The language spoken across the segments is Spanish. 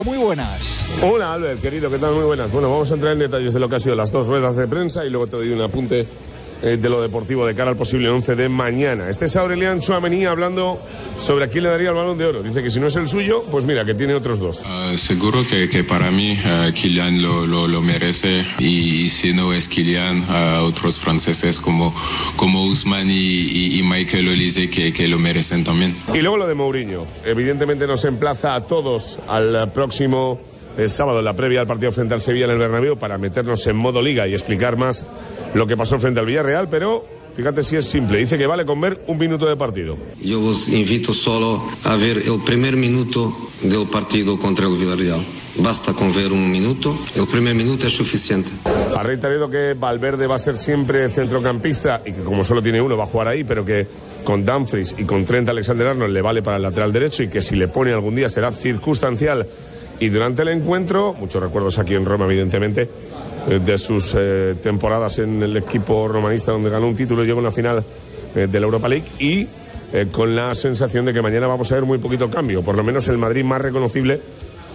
Muy buenas. Hola Albert, querido, ¿qué tal? Muy buenas. Bueno, vamos a entrar en detalles de lo que ha sido las dos ruedas de prensa y luego te doy un apunte de lo deportivo de cara al posible 11 de mañana. Este es Aurélien Tchouaméni hablando sobre a quién le daría el Balón de Oro. Dice que si no es el suyo, pues mira, que tiene otros dos. Seguro que para mí Kylian lo merece, y si no es Kylian, otros franceses como Ousmane y Michael Olise que lo merecen también. Y luego lo de Mourinho. Evidentemente nos emplaza a todos al próximo sábado en la previa al partido frente al Sevilla en el Bernabéu para meternos en modo liga y explicar más lo que pasó frente al Villarreal, pero fíjate si es simple. Dice que vale con ver un minuto de partido. Yo os invito solo a ver el primer minuto del partido contra el Villarreal. Basta con ver un minuto, el primer minuto es suficiente. Ha reiterado que Valverde va a ser siempre centrocampista y que como solo tiene uno va a jugar ahí, pero que con Dumfries y con Trent Alexander-Arnold le vale para el lateral derecho y que si le pone algún día será circunstancial. Y durante el encuentro, muchos recuerdos aquí en Roma, evidentemente, de sus temporadas en el equipo romanista donde ganó un título y llegó a una final de la Europa League, y con la sensación de que mañana vamos a ver muy poquito cambio, por lo menos el Madrid más reconocible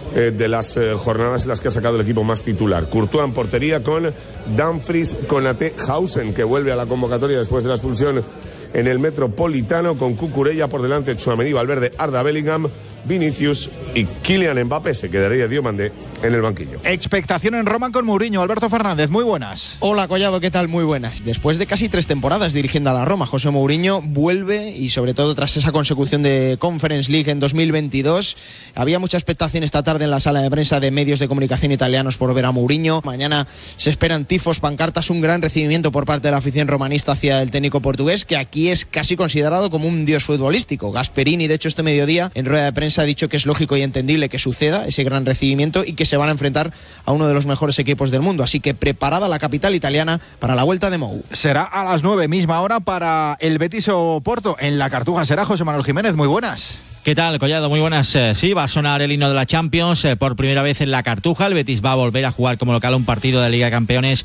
de las jornadas en las que ha sacado el equipo más titular. Courtois en portería con Dumfries, Konaté, Hausen, que vuelve a la convocatoria después de la expulsión en el Metropolitano, con Cucurella por delante, Tchouaméni, Valverde, Arda, Bellingham, Vinicius y Kylian Mbappé. Se quedaría Diomande en el banquillo. Expectación en Roma con Mourinho. Alberto Fernández, muy buenas. Hola Collado, ¿qué tal? Muy buenas. Después de casi 3 temporadas dirigiendo a la Roma, José Mourinho vuelve, y sobre todo tras esa consecución de Conference League en 2022. Había mucha expectación esta tarde en la sala de prensa de medios de comunicación italianos por ver a Mourinho. Mañana se esperan tifos, pancartas, un gran recibimiento por parte de la afición romanista hacia el técnico portugués, que aquí es casi considerado como un dios futbolístico. Gasperini, de hecho, este mediodía en rueda de prensa ha dicho que es lógico y entendible que suceda ese gran recibimiento y que se van a enfrentar a uno de los mejores equipos del mundo. Así que preparada la capital italiana para la vuelta de Mou. Será a las 9, misma hora para el Betis Oporto. En la Cartuja será José Manuel Jiménez. Muy buenas. ¿Qué tal, Collado? Muy buenas. Sí, va a sonar el himno de la Champions por primera vez en la Cartuja. El Betis va a volver a jugar como local un partido de Liga de Campeones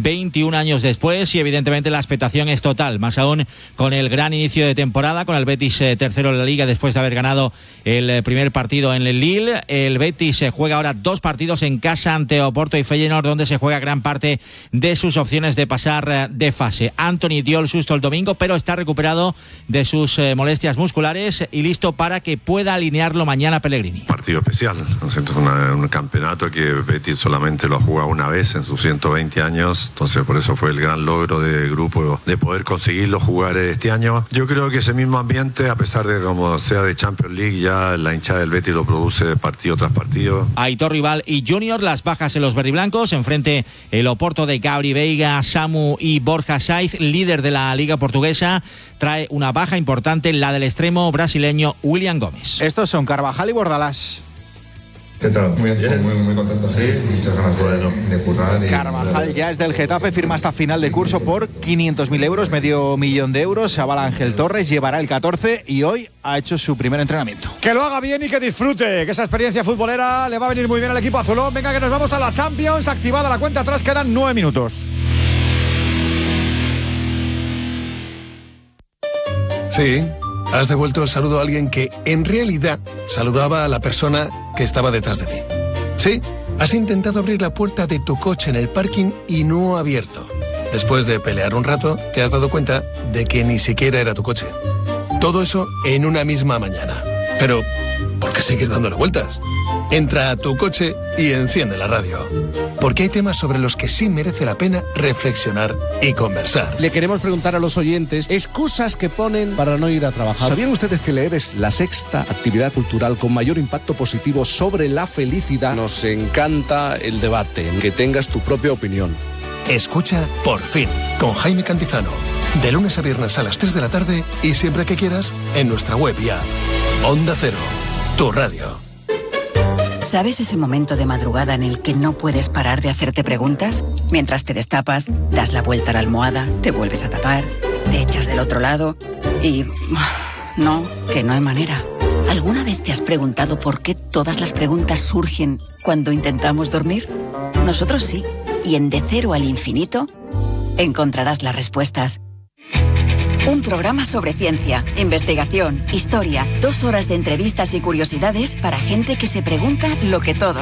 21 años después, y evidentemente la expectación es total, más aún con el gran inicio de temporada, con el Betis tercero en la Liga después de haber ganado el primer partido en el Lille. El Betis juega ahora 2 partidos en casa ante Oporto y Feyenoord, donde se juega gran parte de sus opciones de pasar de fase. Anthony dio el susto el domingo, pero está recuperado de sus molestias musculares y listo para que pueda alinearlo mañana Pellegrini. Partido especial, ¿no? Es un campeonato que Betis solamente lo ha jugado una vez en sus 120 años, entonces por eso fue el gran logro del grupo de poder conseguirlo jugar este año. Yo creo que ese mismo ambiente, a pesar de como sea de Champions League, ya la hinchada del Betis lo produce partido tras partido. Aitor Rival y Junior, las bajas en los verdiblancos, enfrente el Oporto de Gabri Veiga, Samu y Borja Saiz, líder de la Liga Portuguesa, trae una baja importante, la del extremo brasileño William Gómez. Estos son Carvajal y Bordalás. ¿Qué tal? Muy contento, sí. Muchas ganas de currar. Carvajal ya es del Getafe, firma hasta final de curso por 500.000 euros, medio millón de euros. Se avala Ángel Torres, llevará el 14 y hoy ha hecho su primer entrenamiento. Que lo haga bien y que disfrute, que esa experiencia futbolera le va a venir muy bien al equipo azulón. Venga, que nos vamos a la Champions, activada la cuenta atrás, quedan 9 minutos. Sí, has devuelto el saludo a alguien que en realidad saludaba a la persona que estaba detrás de ti. Sí, has intentado abrir la puerta de tu coche en el parking y no ha abierto. Después de pelear un rato, te has dado cuenta de que ni siquiera era tu coche. Todo eso en una misma mañana. Pero, ¿por qué seguir dándole vueltas? Entra a tu coche y enciende la radio. Porque hay temas sobre los que sí merece la pena reflexionar y conversar. Le queremos preguntar a los oyentes excusas que ponen para no ir a trabajar. ¿Sabían ustedes que leer es la 6ª actividad cultural con mayor impacto positivo sobre la felicidad? Nos encanta el debate, que tengas tu propia opinión. Escucha Por Fin, con Jaime Cantizano. De lunes a viernes a las 3 de la tarde y siempre que quieras en nuestra web y app. Onda Cero, tu radio. ¿Sabes ese momento de madrugada en el que no puedes parar de hacerte preguntas? Mientras te destapas, das la vuelta a la almohada, te vuelves a tapar, te echas del otro lado y... No, que no hay manera. ¿Alguna vez te has preguntado por qué todas las preguntas surgen cuando intentamos dormir? Nosotros sí. Y en De Cero al Infinito encontrarás las respuestas. Un programa sobre ciencia, investigación, historia, 2 horas de entrevistas y curiosidades para gente que se pregunta lo que todos